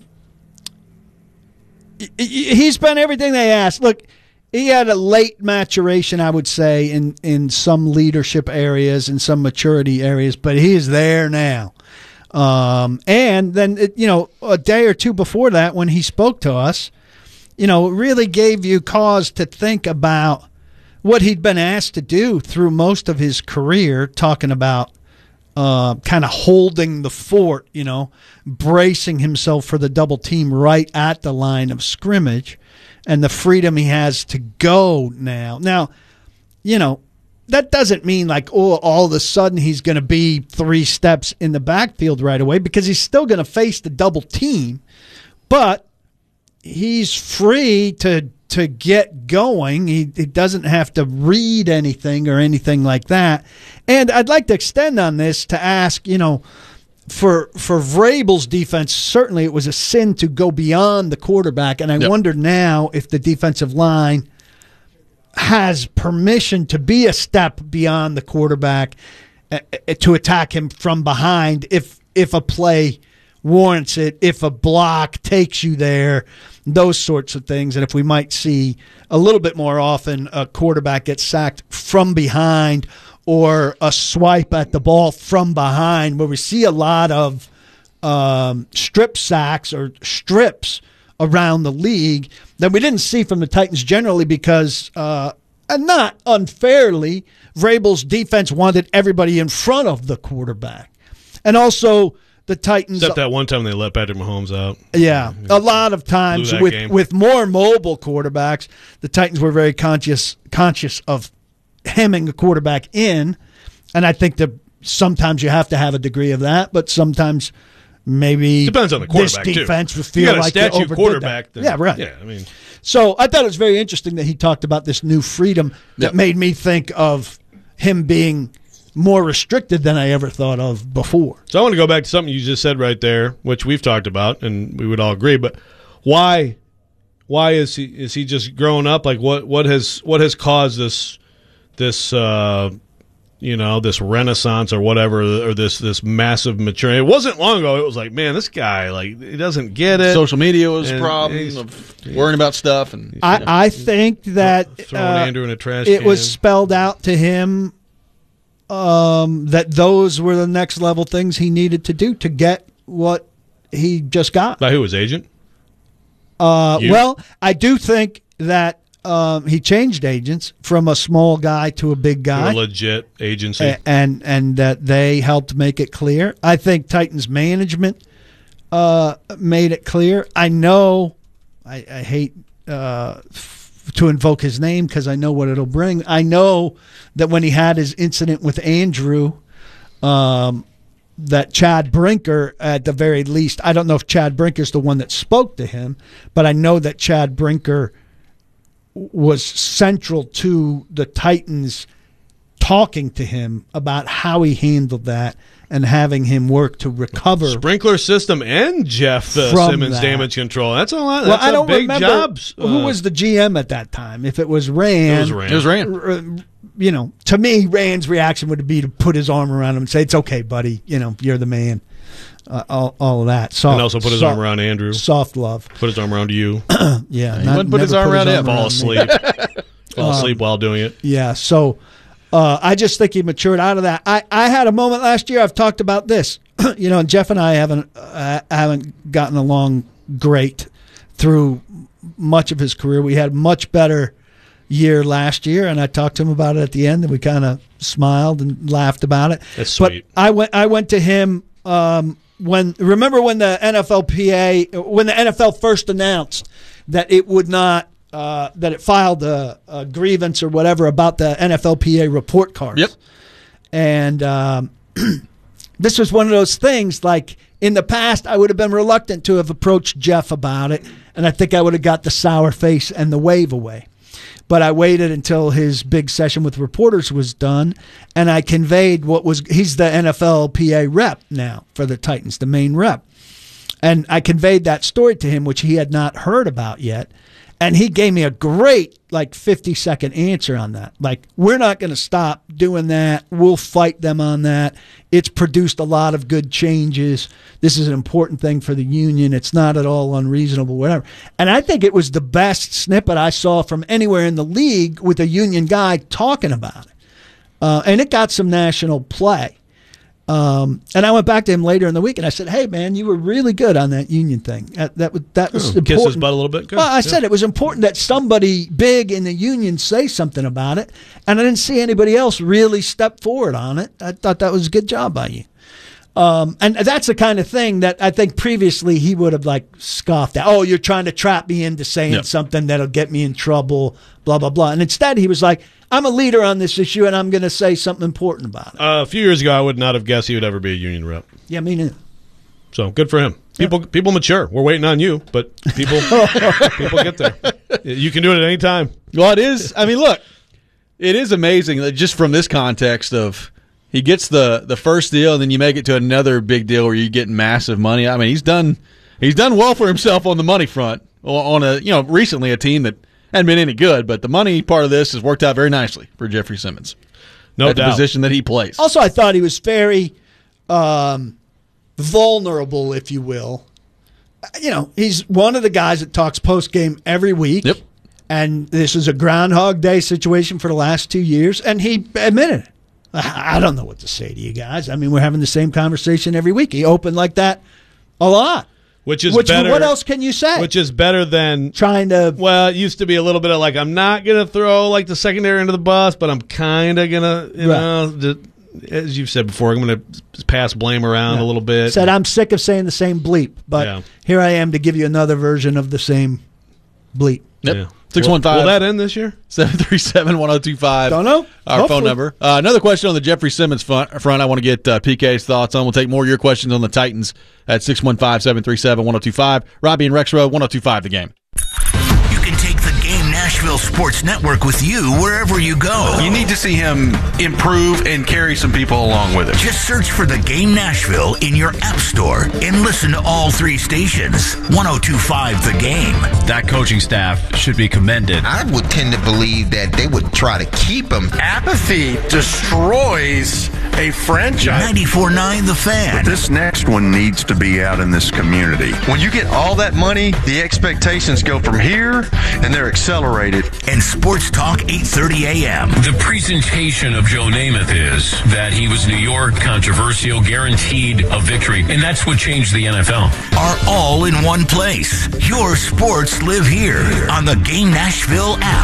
he's been everything they asked. Look, he had a late maturation, I would say, in, in some leadership areas, in some maturity areas, but he is there now. Um, and then, it, you know, a day or two before that, when he spoke to us, you know, it really gave you cause to think about what he'd been asked to do through most of his career, talking about uh, kind of holding the fort, you know, bracing himself for the double team right at the line of scrimmage, and the freedom he has to go now. Now, you know, that doesn't mean like, oh, all of a sudden he's going to be three steps in the backfield right away, because he's still going to face the double team, but he's free to to get going. He, he doesn't have to read anything or anything like that. And I'd like to extend on this to ask, you know, for for Vrabel's defense, certainly it was a sin to go beyond the quarterback, and I yep. wonder now if the defensive line has permission to be a step beyond the quarterback, uh, to attack him from behind if if a play warrants it, if a block takes you there, those sorts of things. And if we might see a little bit more often a quarterback get sacked from behind, or a swipe at the ball from behind, where we see a lot of um, strip sacks or strips around the league that we didn't see from the Titans generally, because, uh, and not unfairly, Vrabel's defense wanted everybody in front of the quarterback. And also the Titans... Except that one time they let Patrick Mahomes out. Yeah, a lot of times with, game. with more mobile quarterbacks, the Titans were very conscious conscious of hemming a quarterback in, and I think that sometimes you have to have a degree of that, but sometimes... Maybe depends on the quarterback. This defense too. would feel you got a like statue they overdid quarterback. That. Yeah, right. Yeah, I mean, so I thought it was very interesting that he talked about this new freedom that yep. made me think of him being more restricted than I ever thought of before. So I want to go back to something you just said right there, which we've talked about, and we would all agree. But why, why is he is he just growing up? Like what what has what has caused this this uh, you know, this renaissance or whatever, or this this massive maturity. It wasn't long ago. It was like, man, this guy, like, he doesn't get it. Social media was a And problem he's- of worrying about stuff. And I, I think that Throwing uh, Andrew in a trash it can. was spelled out to him um, that those were the next level things he needed to do to get what he just got. By who, his agent? Uh, You? well, I do think that um, he changed agents from a small guy to a big guy. A legit agency. A- and and that they helped make it clear. I think Titans management uh, made it clear. I know I, I hate uh, f- to invoke his name because I know what it'll bring. I know that when he had his incident with Andrew, um, that Chad Brinker, at the very least, I don't know if Chad Brinker's the one that spoke to him, but I know that Chad Brinker was central to the Titans talking to him about how he handled that and having him work to recover. Sprinkler system and Jeff uh, From Simmons that. damage control. That's a lot. Well, That's I a don't big remember jobs. who Uh, was the G M at that time. If it was Rand, It was Rand. It was Rand. r- r- You know, to me, Rand's reaction would be to put his arm around him and say, "It's okay, buddy. You know, you're the man." Uh, all, all of that. Soft, and also put his soft, arm around Andrew. Soft love. Put his arm around you. Yeah, He not- wouldn't put his never arm around him. Fall me. asleep. Fall Um, asleep while doing it. Yeah, so uh, I just think he matured out of that. I, I had a moment last year. I've talked about this, you know, and Jeff and I haven't uh, haven't gotten along great through much of his career. We had a much better year last year, and I talked to him about it at the end, and we kind of smiled and laughed about it. That's but sweet. I went I went to him um, when remember when the N F L P A when the N F L first announced that it would not. Uh, that it filed a, a grievance or whatever about the N F L P A report cards. Yep. And um, this was one of those things, like in the past, I would have been reluctant to have approached Jeff about it, and I think I would have got the sour face and the wave away. But I waited until his big session with reporters was done, and I conveyed what was, he's the N F L P A rep now for the Titans, the main rep. And I conveyed that story to him, which he had not heard about yet. And he gave me a great, like, fifty-second answer on that. Like, we're not going to stop doing that. We'll fight them on that. It's produced a lot of good changes. This is an important thing for the union. It's not at all unreasonable, whatever. And I think it was the best snippet I saw from anywhere in the league with a union guy talking about it. Uh, and it got some national play. Um, and I went back to him later in the week and I said, "Hey, man, you were really good on that union thing. That that, was- that was Oh, important." kiss his butt a little bit? Good. Well, I Yeah. said it was important that somebody big in the union say something about it, and I didn't see anybody else really step forward on it. I thought that was a good job by you. Um, and that's the kind of thing that I think previously he would have like scoffed at. Oh, you're trying to trap me into saying Yep. something that'll get me in trouble, blah, blah, blah. And instead he was like, I'm a leader on this issue and I'm going to say something important about it. Uh, a few years ago, I would not have guessed he would ever be a union rep. Yeah, me neither. So good for him. People people mature. We're waiting on you, but people people get there. You can do it at any time. Well, it is. I mean, look, it is amazing that just from this context of he gets the, the first deal, and then you make it to another big deal where you get massive money. I mean, he's done he's done well for himself on the money front on a you know recently a team that hadn't been any good, but the money part of this has worked out very nicely for Jeffrey Simmons. No at doubt. the position that he plays. Also, I thought he was very um, vulnerable, if you will. You know, he's one of the guys that talks post game every week. Yep. And this is a Groundhog Day situation for the last two years, and he admitted it. I I don't know what to say to you guys. I mean, we're having the same conversation every week. He opened like that a lot. Which is Which, better. what else can you say? Which is better than trying to. Well, it used to be a little bit of like, I'm not going to throw like the secondary under the bus, but I'm kind of going to, you Right. know, the, as you've said before, I'm going to pass blame around Yeah. a little bit. Said, I'm sick of saying the same bleep, but Yeah. here I am to give you another version of the same bleep. Yep. Yeah. six one five Will that end this year? seven three seven, one oh two five. Don't know. Our Hopefully. phone number. Uh, another question on the Jeffrey Simmons front, front I want to get uh, P K's thoughts on. We'll take more of your questions on the Titans at six one five, seven three seven, one oh two five. Robbie and Rex Road, one oh two five The Game. You can take the Game Nashville Nashville Sports Network with you wherever you go. You need to see him improve and carry some people along with him. Just search for The Game Nashville in your app store and listen to all three stations. one oh two point five The Game. That coaching staff should be commended. I would tend to believe that they would try to keep him. Apathy destroys a franchise. ninety-four point nine The Fan. But this next one needs to be out in this community. When you get all that money, the expectations go from here, and they're accelerated. And Sports Talk eight thirty a.m. The presentation of Joe Namath is that he was New York, controversial, guaranteed a victory, and that's what changed the N F L. Are all in one place. Your sports live here on the Game Nashville app.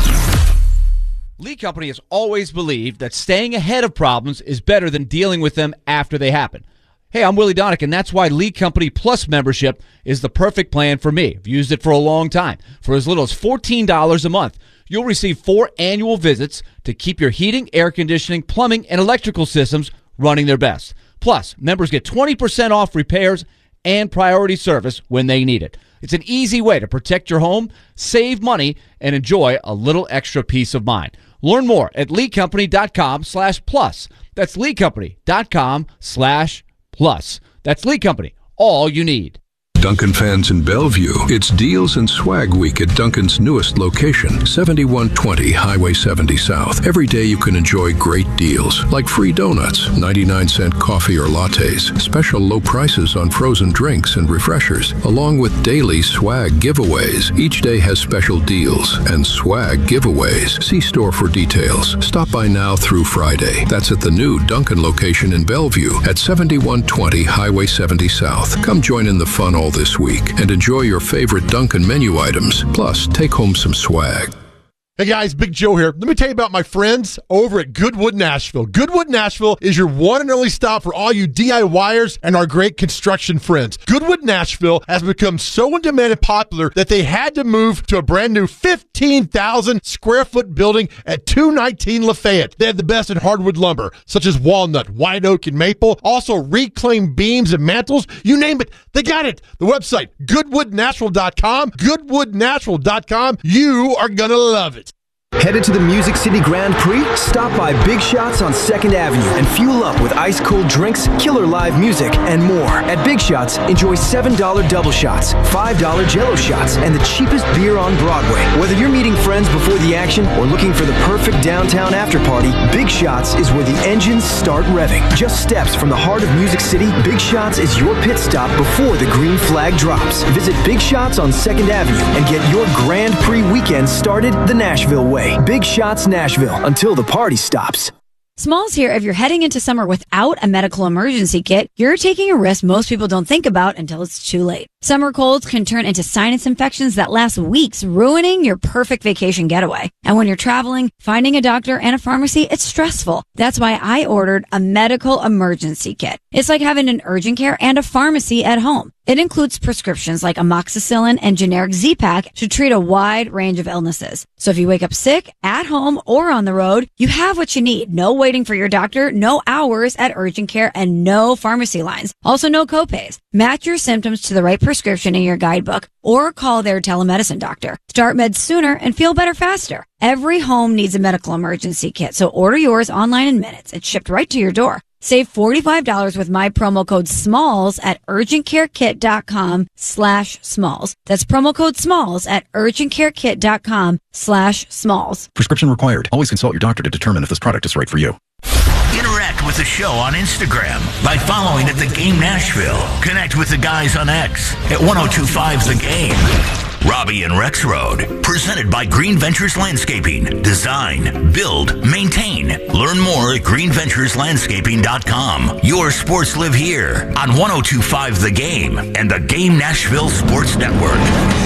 Lee Company has always believed that staying ahead of problems is better than dealing with them after they happen. Hey, I'm Willie Donick, and that's why Lee Company Plus membership is the perfect plan for me. I've used it for a long time. For as little as fourteen dollars a month, you'll receive four annual visits to keep your heating, air conditioning, plumbing, and electrical systems running their best. Plus, members get twenty percent off repairs and priority service when they need it. It's an easy way to protect your home, save money, and enjoy a little extra peace of mind. Learn more at leecompany.com slash plus. That's leecompany.com slash plus. That's Lee Company. All you need. Duncan fans in Bellevue, it's Deals and Swag Week at Duncan's newest location, seventy-one twenty Highway seventy South. Every day you can enjoy great deals, like free donuts, ninety-nine cent coffee or lattes, special low prices on frozen drinks and refreshers, along with daily swag giveaways. Each day has special deals and swag giveaways. See store for details. Stop by now through Friday. That's at the new Duncan location in Bellevue at seventy-one twenty Highway seventy South. Come join in the fun all this week and enjoy your favorite Duncan menu items. Plus, take home some swag. Hey guys, Big Joe here. Let me tell you about my friends over at Goodwood Nashville. Goodwood Nashville is your one and only stop for all you DIYers and our great construction friends. Goodwood Nashville has become so in demand and popular that they had to move to a brand new fifteen thousand square foot building at two nineteen Lafayette. They have the best in hardwood lumber, such as walnut, white oak, and maple. Also reclaimed beams and mantles. You name it, they got it. The website, goodwood nashville dot com. goodwood nashville dot com. You are going to love it. Headed to the Music City Grand Prix? Stop by Big Shots on second Avenue and fuel up with ice-cold drinks, killer live music, and more. At Big Shots, enjoy seven dollar double shots, five dollar Jell-O shots, and the cheapest beer on Broadway. Whether you're meeting friends before the action or looking for the perfect downtown after-party, Big Shots is where the engines start revving. Just steps from the heart of Music City, Big Shots is your pit stop before the green flag drops. Visit Big Shots on second Avenue and get your Grand Prix weekend started the Nashville way. Big Shots Nashville, until the party stops. Smalls here. If you're heading into summer without a medical emergency kit, you're taking a risk most people don't think about until it's too late. Summer colds can turn into sinus infections that last weeks, ruining your perfect vacation getaway. And when you're traveling, finding a doctor and a pharmacy, it's stressful. That's why I ordered a medical emergency kit. It's like having an urgent care and a pharmacy at home. It includes prescriptions like amoxicillin and generic Z-Pak to treat a wide range of illnesses. So if you wake up sick, at home, or on the road, you have what you need. No waiting for your doctor, no hours at urgent care, and no pharmacy lines. Also no copays. Match your symptoms to the right prescription in your guidebook or call their telemedicine doctor. Start meds sooner and feel better faster. Every home needs a medical emergency kit, so order yours online in minutes. It's shipped right to your door. Save forty-five dollars with my promo code SMALLS at urgentcarekit.com slash SMALLS. That's promo code SMALLS at urgentcarekit.com slash SMALLS. Prescription required. Always consult your doctor to determine if this product is right for you. Interact with the show on Instagram by following at The Game Nashville. Connect with the guys on X at ten twenty-five The Game. Robbie and Rex Road, presented by Green Ventures Landscaping. Design, build, maintain. Learn more at green ventures landscaping dot com. Your sports live here on ten twenty-five The Game and the Game Nashville Sports Network.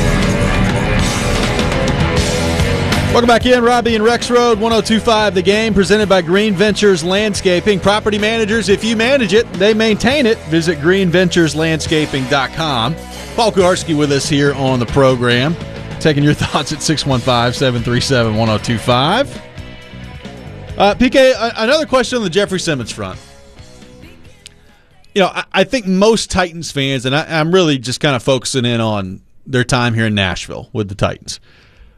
Welcome back in, Robbie and Rex Road, ten twenty-five The Game, presented by Green Ventures Landscaping. Property managers, if you manage it, they maintain it. Visit green ventures landscaping dot com. Paul Kuharski with us here on the program, taking your thoughts at six one five, seven three seven, ten twenty-five. Uh, P K, another question on the Jeffrey Simmons front. You know, I, I think most Titans fans, and I, I'm really just kind of focusing in on their time here in Nashville with the Titans,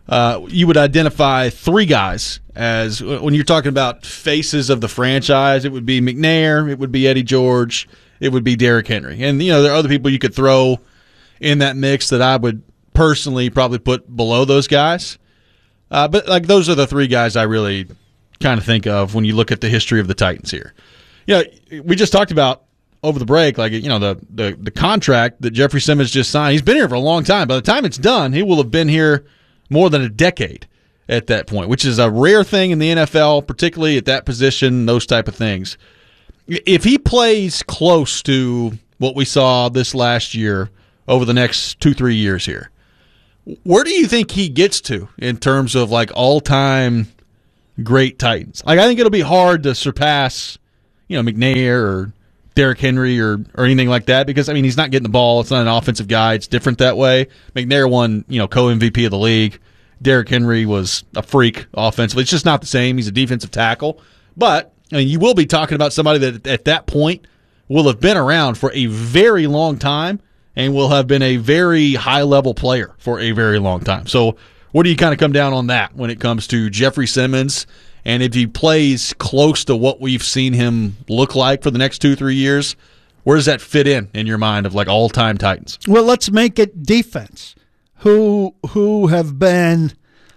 uh, you would identify three guys as when you're talking about faces of the franchise. It would be McNair, it would be Eddie George, it would be Derrick Henry, and you know there are other people you could throw in that mix that I would personally probably put below those guys. Uh, but like those are the three guys I really kind of think of when you look at the history of the Titans here. You know, we just talked about over the break, like, you know, the, the, the contract that Jeffrey Simmons just signed. He's been here for a long time. By the time it's done, he will have been here more than a decade at that point, which is a rare thing in the N F L, particularly at that position, those type of things. If he plays close to what we saw this last year over the next two, three years here, where do you think he gets to in terms of, like, all-time great Titans? Like, I think it'll be hard to surpass, you know, McNair or Derrick Henry or or anything like that because, I mean, he's not getting the ball. It's not an offensive guy. It's different that way. McNair won, you know, co-M V P of the league. Derrick Henry was a freak offensively. It's just not the same. He's a defensive tackle. But, I mean, you will be talking about somebody that at that point will have been around for a very long time and will have been a very high-level player for a very long time. So where do you kind of come down on that when it comes to Jeffrey Simmons? And if he plays close to what we've seen him look like for the next two, three years, where does that fit in in your mind of like all-time Titans? Well, let's make it defense. Who who have been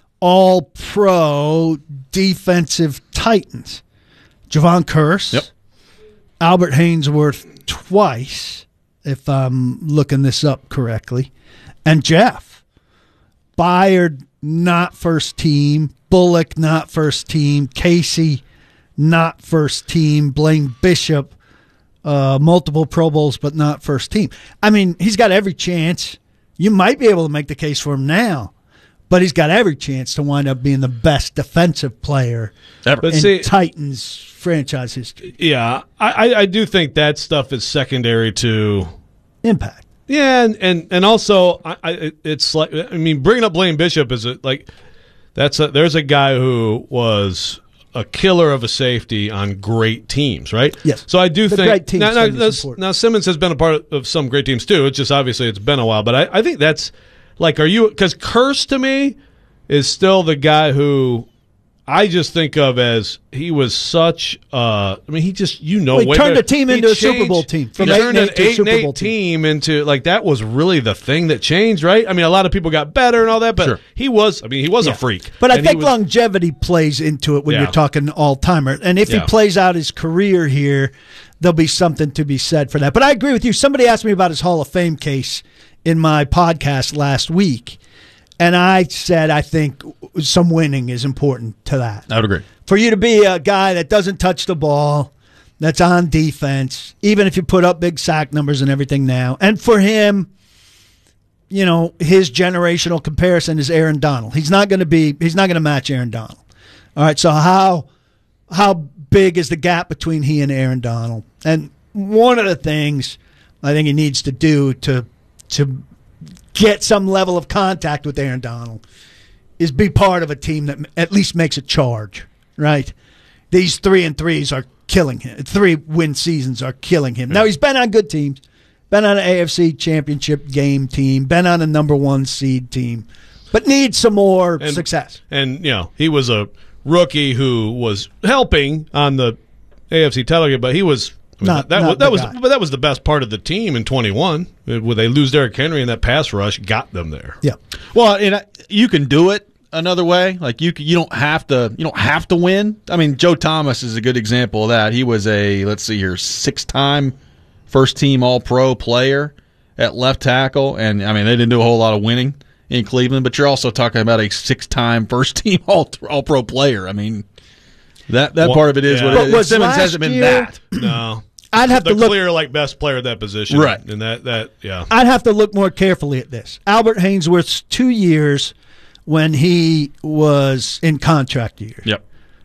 all-pro defensive Titans? Javon Curse, yep. Albert Haynesworth twice, if I'm looking this up correctly, and Jeff. Byard, not first team. Bullock, not first team. Casey, not first team. Blaine Bishop, uh, multiple Pro Bowls, but not first team. I mean, he's got every chance. You might be able to make the case for him now, but he's got every chance to wind up being the best defensive player Ever. in See, Titans franchise history. Yeah, I, I do think that stuff is secondary to impact. Yeah, and and, and also, I, I, it's like, I mean, bringing up Blaine Bishop is a, like, that's a, there's a guy who was a killer of a safety on great teams, right? Yes. So I do the think great teams now, now, thing is important. now Simmons has been a part of some great teams too. It's just obviously it's been a while, but I, I think that's like, are you because Curse to me is still the guy who I just think of as he was such. Uh, I mean, he just you know well, he way turned better. a team He into changed, a Super Bowl team. From he eight turned and an eight to a eight Super and Bowl eight team into like that was really the thing that changed, right? I mean, a lot of people got better and all that, but Sure. he was. I mean, he was Yeah. a freak. But I And he think was- longevity plays into it when Yeah. you're talking all-timer. And if Yeah. he plays out his career here, there'll be something to be said for that. But I agree with you. Somebody asked me about his Hall of Fame case in my podcast last week, and I said I think some winning is important to that. I would agree. For you to be a guy that doesn't touch the ball, that's on defense, even if you put up big sack numbers and everything now, and for him, you know, his generational comparison is Aaron Donald. He's not going to be. He's not going to match Aaron Donald. All right. So how how big is the gap between he and Aaron Donald? And one of the things I think he needs to do to to get some level of contact with Aaron Donald is be part of a team that at least makes a charge. Right. These three and threes are killing him. Three win seasons are killing him. Now he's been on good teams. Been on an A F C championship game team, been on a number one seed team, but needs some more and, success. And, you know, he was a rookie who was helping on the A F C title game, but he was I mean, Not- that, not was, that the was guy. but that was the best part of the team in twenty-one. When they lose Derrick Henry and that pass rush got them there. Yeah. Well, and I- you can do it another way. Like you, you don't have to. You don't have to win. I mean, Joe Thomas is a good example of that. He was a let's see here, six-time first-team All-Pro player at left tackle, and I mean they didn't do a whole lot of winning in Cleveland. But you're also talking about a six-time first-team All All-Pro player. I mean, that that Well, part of it is yeah. what But it was is. Simmons last hasn't been year- that. No. I'd have the to look. clear like best player at that position. Right. And that that yeah. I'd have to look more carefully at this. Albert Haynesworth's two years when he was in contract years. Yep.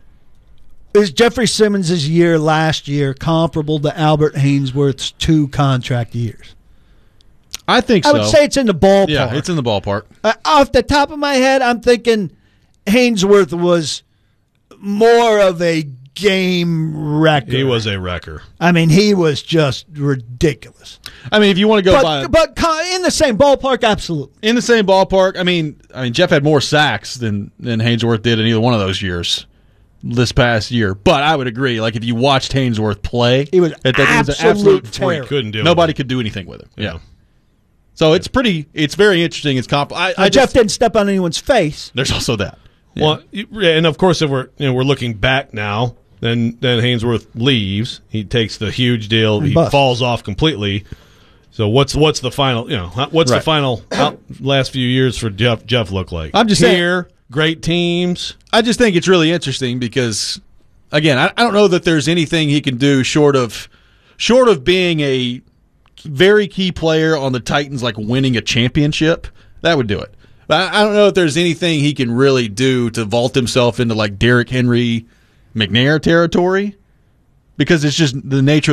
Is Jeffrey Simmons' year last year comparable to Albert Haynesworth's two contract years? I think I so. would say it's in the ballpark. Yeah, it's in the ballpark. Uh, off the top of my head, I'm thinking Haynesworth was more of a game wrecker. He was a wrecker. I mean, he was just ridiculous. I mean, if you want to go but, by, but in the same ballpark, absolutely. In the same ballpark, I mean, I mean, Jeff had more sacks than than Haynesworth did in either one of those years this past year. But I would agree, like if you watched Haynesworth play, he was, that, that absolute was an absolute freak. Couldn't do Nobody it. could do anything with him. Yeah. So it's pretty. It's very interesting. It's comp. I, I Jeff just, didn't step on anyone's face. There's also that. Yeah. Well, and of course, if we're you know we're looking back now, then then Haynesworth leaves. He takes the huge deal. And he bust. falls off completely. So what's what's the final? You know, what's Right. the final out, last few years for Jeff? Jeff look like? I'm just here. Great teams. I just think it's really interesting because, again, I, I don't know that there's anything he can do short of short of being a very key player on the Titans, like winning a championship. That would do it. But I, I don't know if there's anything he can really do to vault himself into like Derrick Henry, McNair territory, because it's just the nature